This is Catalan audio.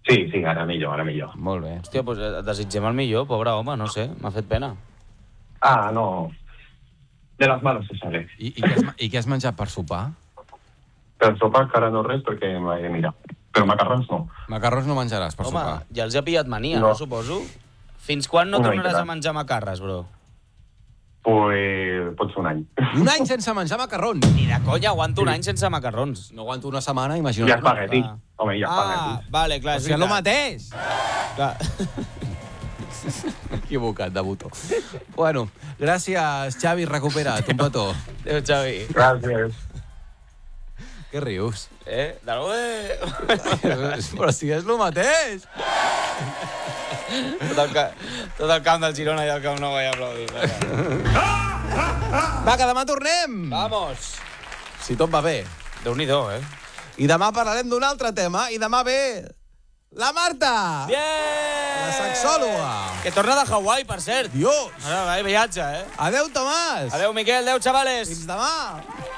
Sí, ara millor, ara millor. Molt bé. Hòstia, doncs et desitgem el millor, pobre home, no sé, m'ha fet pena. No. De las manos se sale. I què has menjat per sopar? Per sopar encara no res perquè m'he de mirar. Però macarrons no. Macarrons no menjaràs per sopar. Home, ja els ha pillat mania, no, suposo? Fins quan no tornaràs a menjar macarres, bro? Pues pot ser un any. Un any sense menjar macarrons? Ni de conya, aguanto un any sense macarrons. No aguanto una setmana, imagina't. I espagueti. Home, i espagueti. Vale, clar, O sigui, és el mateix. Clar. M'he equivocat, de botó. Bueno, gràcies, Xavi, recupera't, un petó. Adéu, Xavi. Gràcies. Què rius? Però si és el mateix. Tot el camp del Girona i el Camp Nou ja aplaudit. Va, que demà tornem. Vamos. Si tot va bé. Déu-n'hi-do, I demà parlarem d'un altre tema, i demà ve la Marta. Bien! La sexòloga. Que torna de Hawaii, per cert. Dios. Ara va, viatge, Adéu, Tomàs. Adéu, Miquel, adéu, xavales. Fins demà.